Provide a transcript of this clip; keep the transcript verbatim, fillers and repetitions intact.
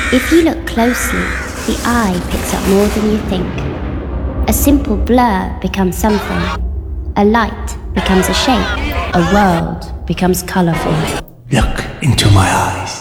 If you look closely, the eye picks up more than you think. A simple blur becomes something. A light becomes a shape. A world becomes colorful. Look into my eyes.